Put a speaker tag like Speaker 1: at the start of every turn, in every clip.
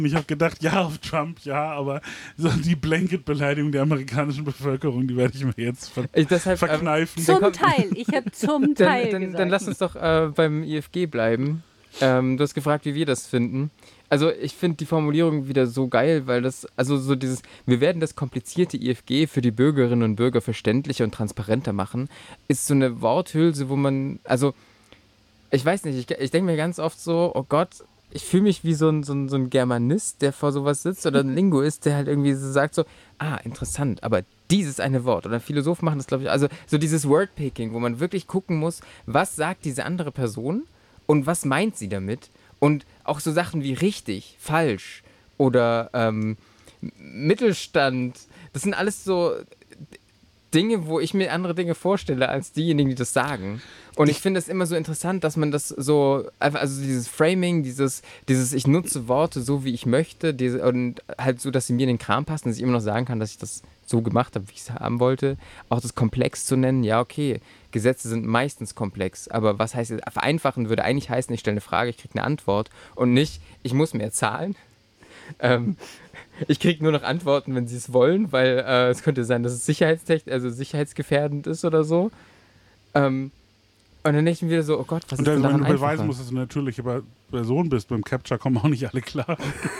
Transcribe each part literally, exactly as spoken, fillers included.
Speaker 1: Ich habe gedacht, ja, auf Trump, ja, aber so die Blanket-Beleidigung der amerikanischen Bevölkerung, die werde ich mir jetzt ver-
Speaker 2: Ich, deshalb,
Speaker 1: verkneifen.
Speaker 3: Zum ähm, Teil, ich habe zum Teil
Speaker 2: dann, dann,
Speaker 3: gesagt.
Speaker 2: Dann lass uns doch äh, beim I F G bleiben. Ähm, du hast gefragt, wie wir das finden. Also ich finde die Formulierung wieder so geil, weil das, also so dieses, wir werden das komplizierte I F G für die Bürgerinnen und Bürger verständlicher und transparenter machen, ist so eine Worthülse, wo man, also ich weiß nicht, ich, ich denke mir ganz oft so, oh Gott, ich fühle mich wie so ein, so, ein, so ein Germanist, der vor sowas sitzt, oder ein Linguist, der halt irgendwie so sagt so, ah, interessant, aber dieses eine Wort. Oder Philosophen machen das, glaube ich, also so dieses Wordpicking, wo man wirklich gucken muss, was sagt diese andere Person und was meint sie damit? Und auch so Sachen wie richtig, falsch oder ähm, Mittelstand, das sind alles so Dinge, wo ich mir andere Dinge vorstelle, als diejenigen, die das sagen. Und ich finde es immer so interessant, dass man das so, also dieses Framing, dieses, dieses ich nutze Worte so, wie ich möchte, diese, und halt so, dass sie mir in den Kram passen, dass ich immer noch sagen kann, dass ich das so gemacht habe, wie ich es haben wollte. Auch das komplex zu nennen, ja okay, Gesetze sind meistens komplex, aber was heißt, vereinfachen würde eigentlich heißen, ich stelle eine Frage, ich kriege eine Antwort und nicht, ich muss mehr zahlen. Ähm, ich kriege nur noch Antworten, wenn sie es wollen, weil äh, es könnte sein, dass es sicherheitstechnisch, also sicherheitsgefährdend ist oder so. Ähm, und dann denke ich mir wieder so, oh Gott, was
Speaker 1: und
Speaker 2: ist denn
Speaker 1: dann,
Speaker 2: daran
Speaker 1: wenn du beweisen
Speaker 2: einfacher?
Speaker 1: musst, dass du eine natürliche Person bist, beim Capture kommen auch nicht alle klar.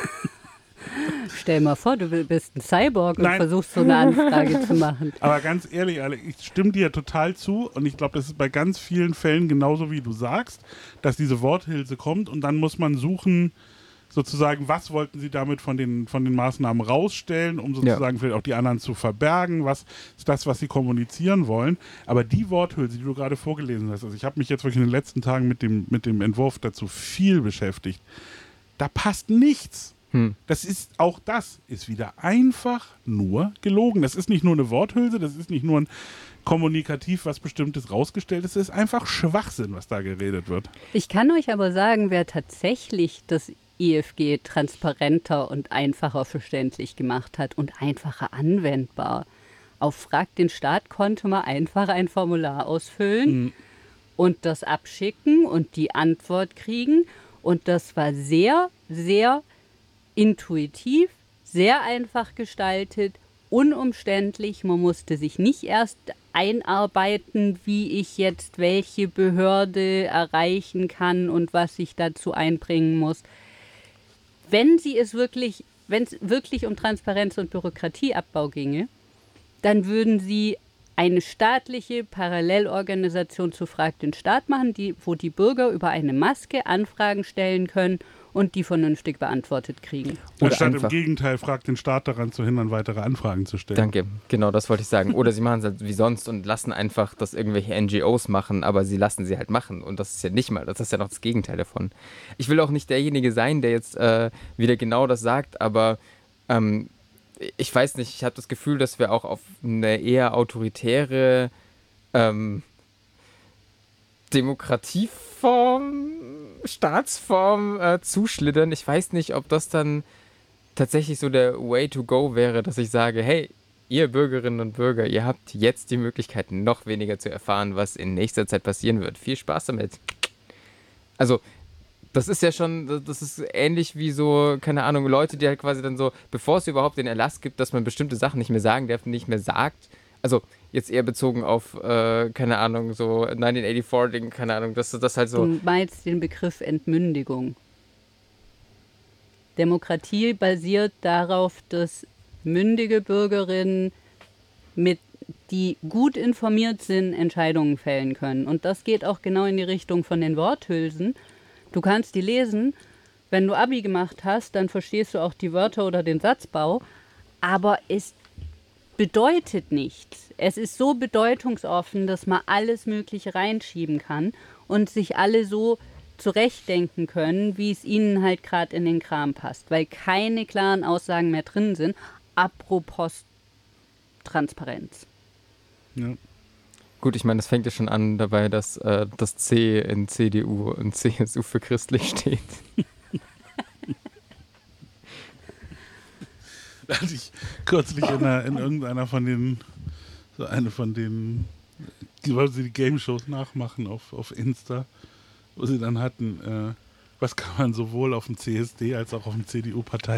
Speaker 3: Stell mal vor, du bist ein Cyborg und
Speaker 1: Nein.
Speaker 3: versuchst so eine Anfrage zu machen.
Speaker 1: Aber ganz ehrlich, Alex, ich stimme dir total zu und ich glaube, das ist bei ganz vielen Fällen genauso, wie du sagst, dass diese Worthülse kommt und dann muss man suchen, sozusagen, was wollten sie damit von den, von den Maßnahmen rausstellen, um sozusagen ja. vielleicht auch die anderen zu verbergen, was ist das, was sie kommunizieren wollen. Aber die Worthülse, die du gerade vorgelesen hast, also ich habe mich jetzt wirklich in den letzten Tagen mit dem, mit dem Entwurf dazu viel beschäftigt, da passt nichts. Hm. Das ist, auch das ist wieder einfach nur gelogen. Das ist nicht nur eine Worthülse, das ist nicht nur ein kommunikativ was Bestimmtes rausgestellt ist, es ist einfach Schwachsinn, was da geredet wird.
Speaker 3: Ich kann euch aber sagen, wer tatsächlich das I F G transparenter und einfacher verständlich gemacht hat und einfacher anwendbar. Auf Frag den Staat konnte man einfach ein Formular ausfüllen mhm. und das abschicken und die Antwort kriegen. Und das war sehr, sehr intuitiv, sehr einfach gestaltet, unumständlich. Man musste sich nicht erst einarbeiten, wie ich jetzt welche Behörde erreichen kann und was ich dazu einbringen muss. Wenn sie es wirklich, wenn es wirklich um Transparenz und Bürokratieabbau ginge, dann würden sie eine staatliche Parallelorganisation zu Frag den Staat machen, die, wo die Bürger über eine Maske Anfragen stellen können und die vernünftig beantwortet kriegen.
Speaker 1: Oder Anstatt im Gegenteil, Frag den Staat daran zu hindern, weitere Anfragen zu stellen.
Speaker 2: Danke, genau das wollte ich sagen. Oder sie machen es halt wie sonst und lassen einfach das irgendwelche N G Os machen, aber sie lassen sie halt machen. Und das ist ja nicht mal, das ist ja noch das Gegenteil davon. Ich will auch nicht derjenige sein, der jetzt äh, wieder genau das sagt, aber ähm, ich weiß nicht, ich habe das Gefühl, dass wir auch auf eine eher autoritäre ähm, Demokratieform, Staatsform äh, zuschlittern. Ich weiß nicht, ob das dann tatsächlich so der Way to go wäre, dass ich sage, hey, ihr Bürgerinnen und Bürger, ihr habt jetzt die Möglichkeit, noch weniger zu erfahren, was in nächster Zeit passieren wird. Viel Spaß damit. Also, das ist ja schon, das ist ähnlich wie so, keine Ahnung, Leute, die halt quasi dann so, bevor es überhaupt den Erlass gibt, dass man bestimmte Sachen nicht mehr sagen darf, nicht mehr sagt. Also jetzt eher bezogen auf, äh, keine Ahnung, so neunzehnhundertvierundachtzig-Ding, keine Ahnung, dass das halt so...
Speaker 3: Du meinst den Begriff Entmündigung. Demokratie basiert darauf, dass mündige Bürgerinnen, mit, die gut informiert sind, Entscheidungen fällen können. Und das geht auch genau in die Richtung von den Worthülsen. Du kannst die lesen, wenn du Abi gemacht hast, dann verstehst du auch die Wörter oder den Satzbau, aber es bedeutet nichts. Es ist so bedeutungsoffen, dass man alles Mögliche reinschieben kann und sich alle so zurechtdenken können, wie es ihnen halt gerade in den Kram passt, weil keine klaren Aussagen mehr drin sind. Apropos Transparenz.
Speaker 1: Ja.
Speaker 2: Gut, ich meine, das fängt ja schon an dabei, dass äh, das C in C D U und C S U für christlich steht.
Speaker 1: Da hatte ich kürzlich in, einer, in irgendeiner von den, so eine von den, die wollten sie die Game-Shows nachmachen auf, auf Insta, wo sie dann hatten, äh, was kann man sowohl auf dem C S D als auch auf dem C D U-Partei